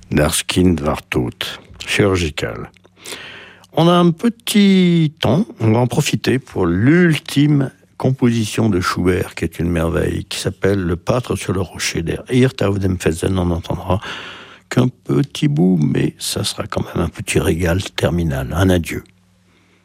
d'Erskine Warthout, chirurgical. On a un petit temps, on va en profiter pour l'ultime composition de Schubert, qui est une merveille, qui s'appelle Le Pâtre sur le rocher. Der Hirt auf dem Felsen. On n'entendra qu'un petit bout, mais ça sera quand même un petit régal terminal. Un adieu.